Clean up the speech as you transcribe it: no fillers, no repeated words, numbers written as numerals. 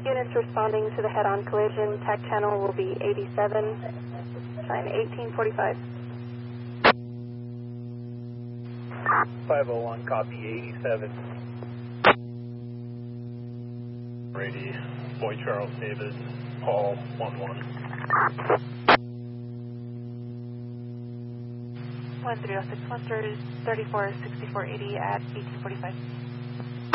Units responding to the head-on collision, TAC channel will be 87, sign 1845. 501, copy 87. Brady, Boy Charles David, Paul 11. 1306, 346480 at 1845.